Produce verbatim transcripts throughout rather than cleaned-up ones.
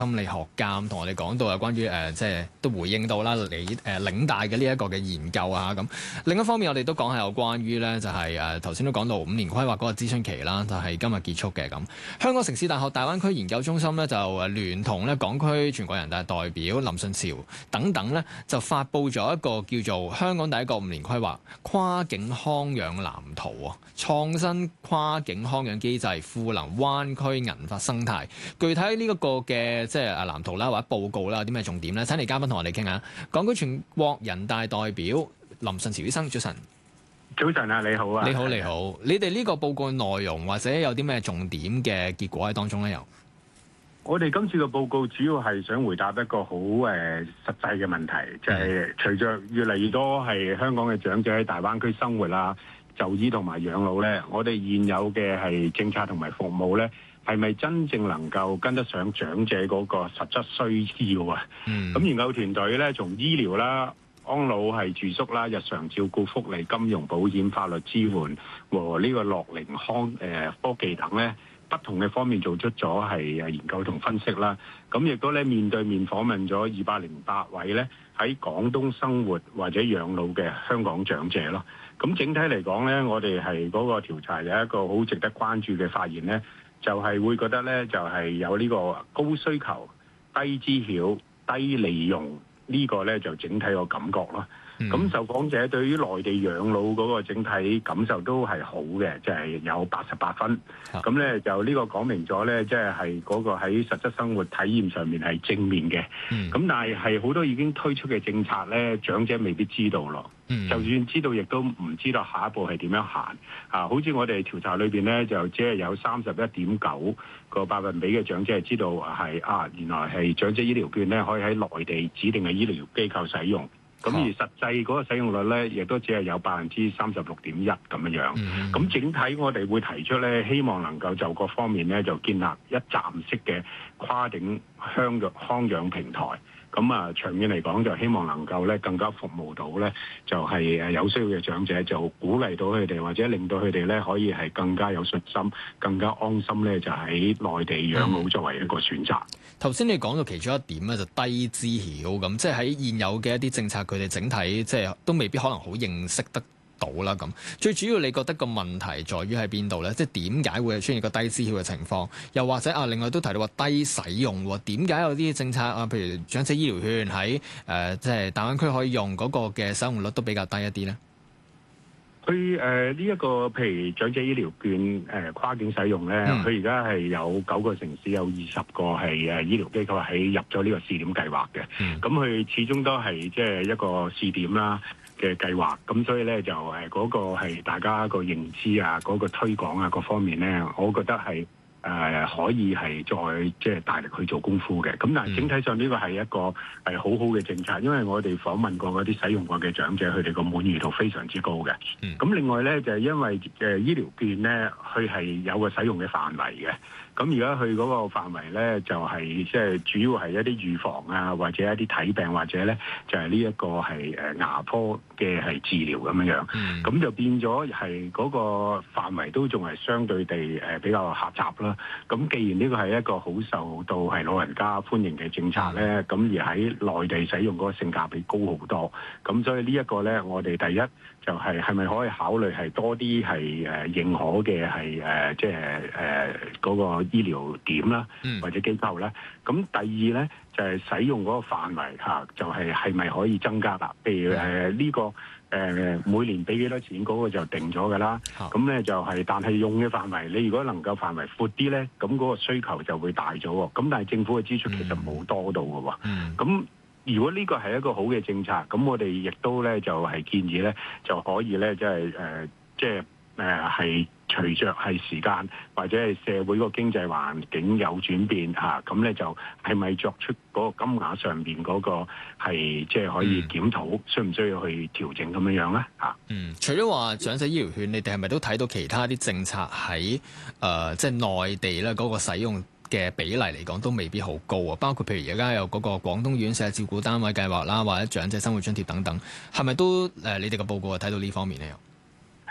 心理學家同我哋講到啊，關於誒、呃、即係都回應到啦，你誒、呃、嶺大嘅呢一個嘅研究啊咁。另一方面，我哋都講下有關於咧，就係誒頭先都講到五年規劃嗰個諮詢期啦，就係、是、今日結束嘅咁。香港城市大學大灣區研究中心咧就誒聯同咧港區全國人大代表林順潮等等咧，就發布咗一個叫做香港第一個五年規劃跨境康養藍圖啊，創新跨境康養機制，賦能灣區銀髮生態。具體呢一個嘅即係啊藍圖啦，或者報告啦，有啲咩重點咧？請嚟嘉賓同我哋傾下。港區全國人大代表林順潮醫生，早晨。 早晨啊，你好啊。 你好，你好。你哋呢個報告內容或者有啲咩重點嘅結果喺當中咧？有。 我哋今次嘅報告主要係想回答一個好誒、呃、實際嘅問題，就係、是、隨着越嚟越多係香港嘅長者喺大灣區生活啦、就醫同埋養老咧，我哋現有嘅係政策同埋服務咧，係咪真正能夠跟得上長者嗰個實質需要啊？咁、嗯、研究團隊咧，從醫療啦、安老係住宿啦、日常照顧、福利、金融保險、法律支援和呢個樂齡康誒、呃、科技等咧，不同嘅方面做出咗係誒研究同分析啦。咁亦都咧面對面訪問咗二百零八位咧喺廣東生活或者養老嘅香港長者咯。咁整體嚟講咧，我哋係嗰個調查有一個好值得關注嘅發現咧。就係、是、會覺得咧，就係、是、有呢個高需求、低知曉、低利用呢個咧，就整體個感覺咯。咁、嗯、受訪者對於內地養老嗰個整體感受都係好嘅，即、就、係、是、有八十八分。咁咧、啊、就呢個講明咗咧，即係係嗰個喺實質生活體驗上面係正面嘅。咁、嗯、但係係好多已經推出嘅政策咧，長者未必知道咯。嗯、就算知道，亦都唔知道下一步係點樣行啊！好似我哋調查裏邊咧，就只係有三十一點九個百分比嘅長者係知道係啊，原來係長者醫療券咧可以喺內地指定嘅醫療機構使用。咁而實際嗰個使用率咧，亦都只係有百分之三十六點一咁樣樣。咁、嗯、整體我哋會提出咧，希望能夠就各方面咧，就建立一站式嘅跨境香港康養平台。咁啊，長遠嚟講就希望能夠咧更加服務到咧，就係誒有需要嘅長者，就鼓勵到佢哋，或者令到佢哋咧可以係更加有信心、更加安心咧，就喺內地養老作為一個選擇。 頭、嗯、先你講到其中一點咧，就低知曉咁，即係喺現有嘅一啲政策，佢哋整體即係都未必可能好認識得到啦。咁最主要你覺得個問題在於喺邊度咧？即係點解會出現個低知曉嘅情況？又或者啊，另外都提到話低使用喎？點解有啲政策啊，譬如長者醫療券喺誒即係大灣區可以用嗰個嘅使用率都比較低一啲咧？ 佢誒呢一個譬如長者醫療券誒、呃、跨境使用咧，佢而家係有九個城市有二十個係誒醫療機構喺入咗呢個試點計劃嘅。咁、嗯、佢始終都係即係一個試點啦嘅計劃，咁所以咧就誒嗰個係大家個認知啊，嗰、嗰個推廣啊各方面咧，我覺得係誒、呃、可以係再即係大力去做功夫嘅。咁但係整體上呢個係一個係好好嘅政策，因為我哋訪問過嗰啲使用過嘅長者，佢哋個滿意度非常之高嘅。咁、嗯、另外咧就係、是、因為誒醫療券咧，佢係有個使用嘅範圍嘅。咁而家佢嗰個範圍咧，就係即係主要係一啲預防啊，或者一啲睇病，或者咧就係呢一個係誒牙科嘅係治療咁樣樣。咁、嗯、就變咗係嗰個範圍都仲係相對地誒比較狹窄啦。咁既然呢個係一個好受到係老人家歡迎嘅政策咧，咁、嗯、而喺內地使用嗰個性價比高好多。咁所以呢一個咧，我哋第一就係係咪可以考慮係多啲係誒認可嘅係誒即係誒嗰個醫療點啦，或者機構咧。咁、嗯、第二咧就係、是、使用嗰個範圍嚇，就係係咪可以增加啦？譬如誒呢、呃這個誒、呃、每年俾幾多錢嗰個就定咗㗎啦。咁咧就係、是，但係用嘅範圍，你如果能夠範圍闊啲咧，咁嗰個需求就會大咗喎。咁但係政府嘅支出其實冇多到㗎喎。咁、嗯如果呢個係一個好嘅政策，咁我哋亦都咧就係、是、建議咧就可以咧即係誒即係誒係隨着係時間或者係社會個經濟環境有轉變嚇，咁、啊、咧就係咪作出嗰個金額上邊嗰個係即係可以檢討，嗯、需唔需要去調整咁樣樣咧嚇？嗯， 除咗話長者醫療券，你哋係咪都睇到其他啲政策喺誒即係內地咧嗰個使用嘅比例嚟講都未必好高啊，包括譬如而家有嗰個廣東院舍照顧單位計劃啦，或者長者生活津貼等等，係咪都誒、呃、你哋嘅報告係睇到呢方面咧？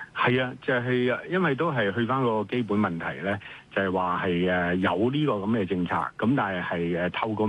係啊，就係、是、因為都係去翻個基本問題咧，就係話係誒有呢個咁嘅政策，咁但係係誒透過